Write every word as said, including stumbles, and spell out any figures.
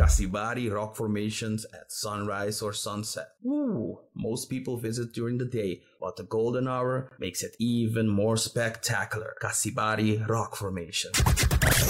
Casibari rock formations at sunrise or sunset. Ooh, most people visit during the day, but the golden hour makes it even more spectacular. Casibari rock formation.